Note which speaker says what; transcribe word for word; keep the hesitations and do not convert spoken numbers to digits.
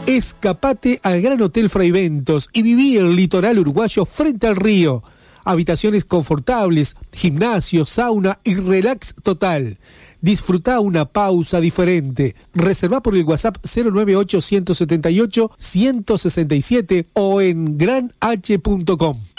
Speaker 1: Escapate al Gran Hotel Fraiventos y viví el litoral uruguayo frente al río. Habitaciones confortables, gimnasio, sauna y relax total. Disfrutá una pausa diferente. Reservá por el WhatsApp cero nueve ocho uno siete ocho uno cero seis siete o en gran h punto com.